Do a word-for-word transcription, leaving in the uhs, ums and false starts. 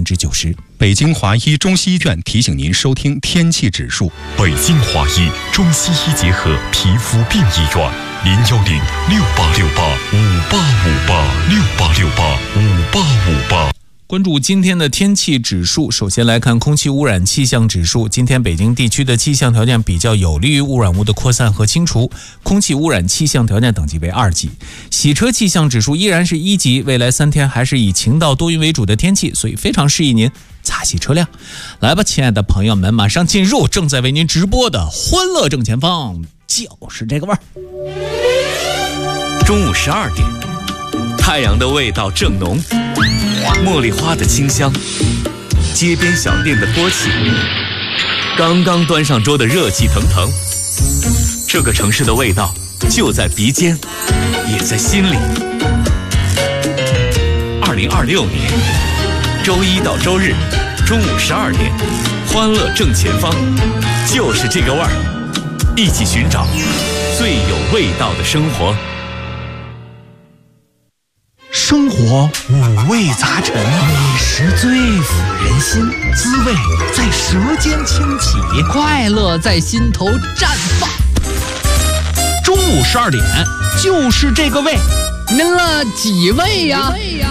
分之九十。 北京华医中西医院提醒您收听天气指数。 北京华医中西医结合皮肤病医院，零幺零六八六八五八五八六八六八五八五八。 关注今天的天气指数，首先来看空气污染气象指数。今天北京地区的气象条件比较有利于污染物的扩散和清除，空气污染气象条件等级为二级。洗车气象指数依然是一级，未来三天还是以晴到多云为主的天气，所以非常适宜您擦洗车辆。来吧，亲爱的朋友们，马上进入正在为您直播的欢乐正前方，就是这个味儿。 中午十二点，太阳的味道正浓，茉莉花的清香，街边小店的锅气，刚刚端上桌的热气腾腾。这个城市的味道就在鼻尖，也在心里。二零二六年周一到周日中午十二点，欢乐正前方，就是这个味儿，一起寻找最有味道的生活。 生活五味杂陈，美食最抚人心，滋味在舌尖轻启， 快乐在心头绽放。 中午十二点，就是这个味。 您了几位呀？